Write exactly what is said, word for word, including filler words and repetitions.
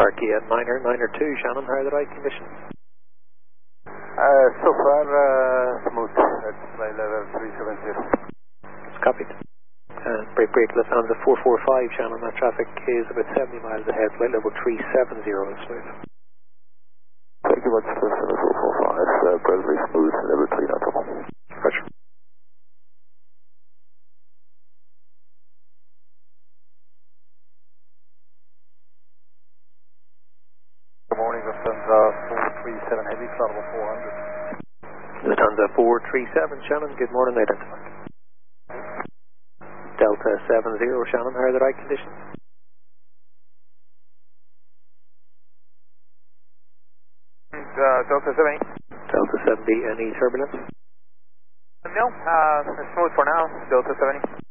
Turkey at niner, niner two, Shannon, how are the right conditions? Uh, so far, uh, smooth at flight level three seven zero. It's copied. Uh, break, break, Lufthansa four four five, Shannon, that traffic is about seventy miles ahead, flight level three seven zero, smooth. Thank you much, Lufthansa four four five, uh, presently smooth, level three not trouble. Roger. Good morning, Lufthansa four three seven Heavy, flight level four hundred. Lufthansa four three seven, Shannon, good morning, identified. Delta seven zero, Shannon, how are the right conditions? Uh, Delta seven. Delta seven B, any turbulence? No, uh, smooth for now, Delta seven.